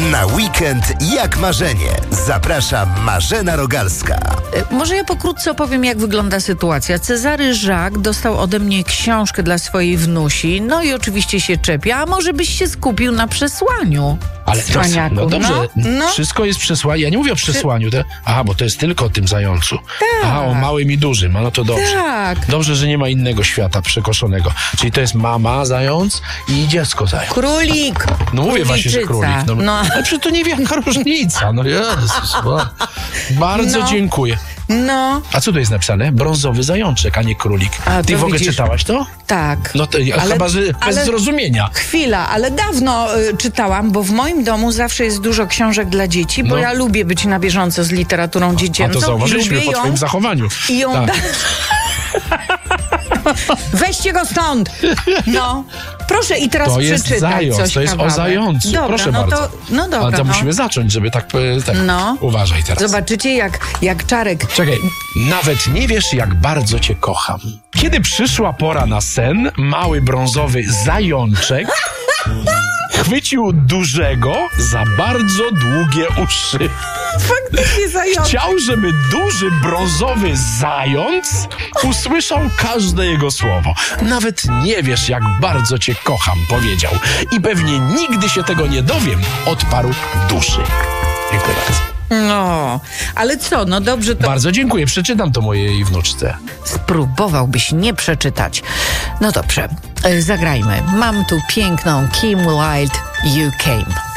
Na weekend jak marzenie. Zaprasza Marzena Rogalska. Może ja pokrótce opowiem, jak wygląda sytuacja. Cezary Jacques dostał ode mnie książkę dla swojej wnusi, no i oczywiście się czepia, a może byś się skupił na przesłaniu? Ale Cwaniaku, no dobrze, no. wszystko jest przesłanie. Ja nie mówię o przesłaniu. Aha, bo to jest tylko o tym zającu. Tak. Aha, o małym i dużym. No to dobrze. Tak. Dobrze, że nie ma innego świata przekoszonego. Czyli to jest mama zając i dziecko zając. Królik! No mówię właśnie, że królik. No. Ale przecież to niewielka różnica. No Jezus. Bardzo dziękuję. No. A co tu jest napisane? Brązowy zajączek, a nie królik. A, Ty to w ogóle widzisz. czytałaś to? Tak. No to chyba, że bez zrozumienia. Chwila, ale dawno czytałam, bo w moim domu zawsze jest dużo książek dla dzieci, bo ja lubię być na bieżąco z literaturą dziecięcą. A to zauważyliśmy i po twoim zachowaniu. I ją Weźcie go stąd! No, proszę i teraz To jest przeczytaj zając, coś to jest kawałek. o zającu. Dobra, proszę no bardzo. To, no dobra, Ale to no. musimy zacząć, żeby tak. No. Uważaj teraz. Zobaczycie, jak Czarek... Czekaj, nawet nie wiesz, jak bardzo cię kocham. Kiedy przyszła pora na sen, mały brązowy zajączek chwycił dużego za bardzo długie uszy. Faktycznie zając. Chciał, żeby duży brązowy zając usłyszał każde jego słowo. Nawet nie wiesz, jak bardzo cię kocham, powiedział. I pewnie nigdy się tego nie dowiem, odparł duszy. Dziękuję bardzo. No, ale co, no dobrze to... Bardzo dziękuję, przeczytam to mojej wnuczce. Spróbowałbyś nie przeczytać. No dobrze, zagrajmy. Mam tu piękną Kim Wilde, You Came.